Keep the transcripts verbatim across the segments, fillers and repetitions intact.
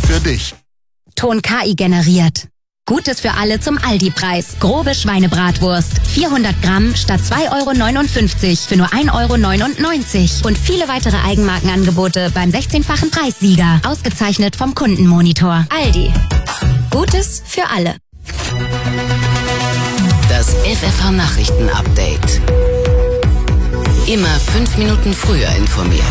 für dich. Ton K I generiert. Gutes für alle zum Aldi-Preis. Grobe Schweinebratwurst. vierhundert Gramm statt zwei Euro neunundfünfzig für nur ein Euro neunundneunzig. Und viele weitere Eigenmarkenangebote beim sechzehnfachen Preissieger. Ausgezeichnet vom Kundenmonitor. Aldi. Gutes für alle. Das F F H-Nachrichten-Update. Immer fünf Minuten früher informiert.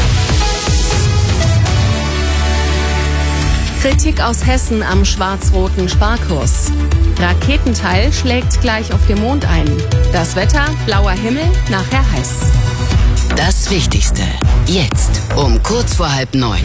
Kritik aus Hessen am schwarz-roten Sparkurs. Raketenteil schlägt gleich auf dem Mond ein. Das Wetter, blauer Himmel, nachher heiß. Das Wichtigste. Jetzt um kurz vor halb neun.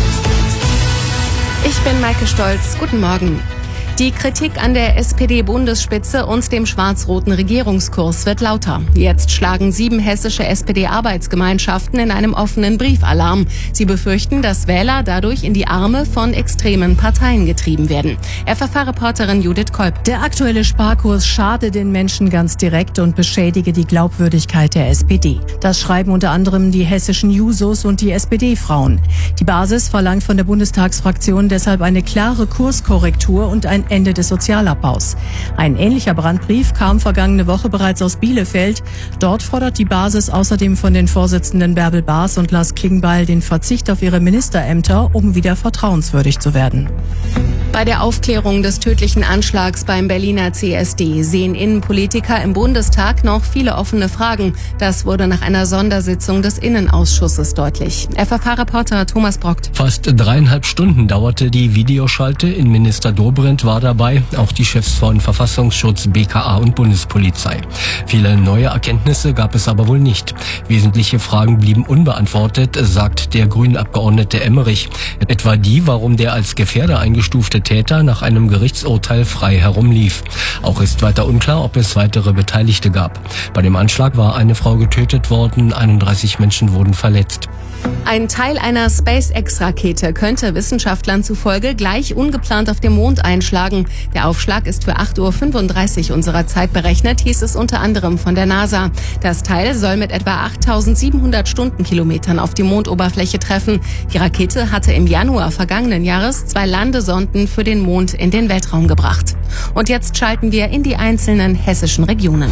Ich bin Maike Stolz. Guten Morgen. Die Kritik an der S P D-Bundesspitze und dem schwarz-roten Regierungskurs wird lauter. Jetzt schlagen sieben hessische S P D-Arbeitsgemeinschaften in einem offenen Brief Alarm. Sie befürchten, dass Wähler dadurch in die Arme von extremen Parteien getrieben werden. F F H-Reporterin Judith Kolb. Der aktuelle Sparkurs schade den Menschen ganz direkt und beschädige die Glaubwürdigkeit der S P D. Das schreiben unter anderem die hessischen Jusos und die S P D-Frauen. Die Basis verlangt von der Bundestagsfraktion deshalb eine klare Kurskorrektur und ein Ende des Sozialabbaus. Ein ähnlicher Brandbrief kam vergangene Woche bereits aus Bielefeld. Dort fordert die Basis außerdem von den Vorsitzenden Bärbel Baas und Lars Klingbeil den Verzicht auf ihre Ministerämter, um wieder vertrauenswürdig zu werden. Bei der Aufklärung des tödlichen Anschlags beim Berliner C S D sehen Innenpolitiker im Bundestag noch viele offene Fragen. Das wurde nach einer Sondersitzung des Innenausschusses deutlich. F F H-Reporter Thomas Brockt. Fast dreieinhalb Stunden dauerte die Videoschalte. Innenminister Dobrindt war dabei, auch die Chefs von Verfassungsschutz, B K A und Bundespolizei. Viele neue Erkenntnisse gab es aber wohl nicht. Wesentliche Fragen blieben unbeantwortet, sagt der Grünen-Abgeordnete Emmerich. Etwa die, warum der als Gefährder eingestufte Täter nach einem Gerichtsurteil frei herumlief. Auch ist weiter unklar, ob es weitere Beteiligte gab. Bei dem Anschlag war eine Frau getötet worden, einunddreißig Menschen wurden verletzt. Ein Teil einer SpaceX-Rakete könnte Wissenschaftlern zufolge gleich ungeplant auf dem Mond einschlagen. Der Aufschlag ist für acht Uhr fünfunddreißig unserer Zeit berechnet, hieß es unter anderem von der NASA. Das Teil soll mit etwa achttausendsiebenhundert Stundenkilometern auf die Mondoberfläche treffen. Die Rakete hatte im Januar vergangenen Jahres zwei Landesonden für den Mond in den Weltraum gebracht. Und jetzt schalten wir in die einzelnen hessischen Regionen.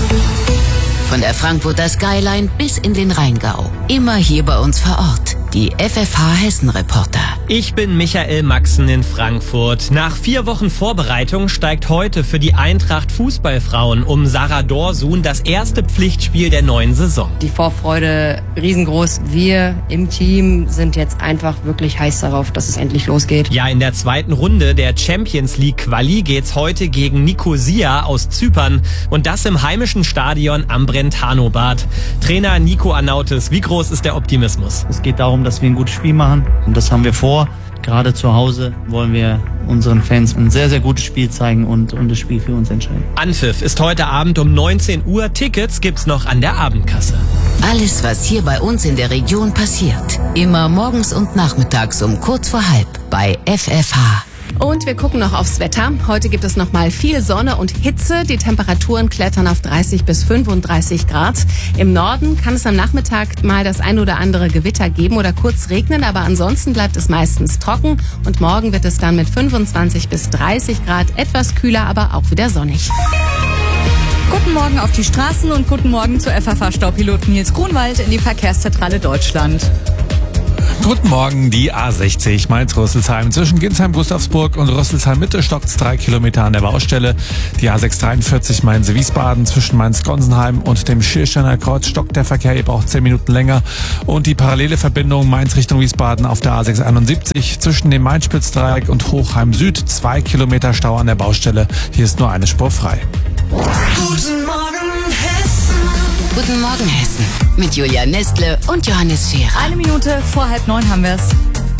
Von der Frankfurter Skyline bis in den Rheingau. Immer hier bei uns vor Ort. Die F F H-Hessen-Reporter. Ich bin Michael Maxen in Frankfurt. Nach vier Wochen Vorbereitung steigt heute für die Eintracht Fußballfrauen um Sarah Dorsun das erste Pflichtspiel der neuen Saison. Die Vorfreude riesengroß. Wir im Team sind jetzt einfach wirklich heiß darauf, dass es endlich losgeht. Ja, in der zweiten Runde der Champions League Quali geht's heute gegen Nikosia aus Zypern. Und das im heimischen Stadion am Brentano-Bad. Trainer Nico Arnautis, wie groß ist der Optimismus? Es geht darum, dass wir ein gutes Spiel machen und das haben wir vor. Gerade zu Hause wollen wir unseren Fans ein sehr, sehr gutes Spiel zeigen und, und das Spiel für uns entscheiden. Anpfiff ist heute Abend um neunzehn Uhr. Tickets gibt's noch an der Abendkasse. Alles, was hier bei uns in der Region passiert. Immer morgens und nachmittags um kurz vor halb bei F F H. Und wir gucken noch aufs Wetter. Heute gibt es noch mal viel Sonne und Hitze. Die Temperaturen klettern auf dreißig bis fünfunddreißig Grad. Im Norden kann es am Nachmittag mal das ein oder andere Gewitter geben oder kurz regnen, aber ansonsten bleibt es meistens trocken. Und morgen wird es dann mit fünfundzwanzig bis dreißig Grad etwas kühler, aber auch wieder sonnig. Guten Morgen auf die Straßen und guten Morgen zu F F H-Staupilot Nils Grunwald in die Verkehrszentrale Deutschland. Guten Morgen, die A sechzig Mainz-Rüsselsheim. Zwischen Ginsheim-Gustavsburg und Rüsselsheim-Mitte stockt drei Kilometer an der Baustelle. Die A sechs dreiundvierzig Mainz-Wiesbaden. Zwischen Mainz-Gonsenheim und dem Schiersteiner Kreuz stockt der Verkehr. Ihr braucht zehn Minuten länger. Und die parallele Verbindung Mainz Richtung Wiesbaden auf der A sechs einundsiebzig. Zwischen dem Mainz-Spitzdreieck und Hochheim Süd. Zwei Kilometer Stau an der Baustelle. Hier ist nur eine Spur frei. Guten Morgen, Hessen. Guten Morgen, Hessen. Mit Julia Nestle und Johannes Scherer. Eine Minute vor halb neun haben wir es.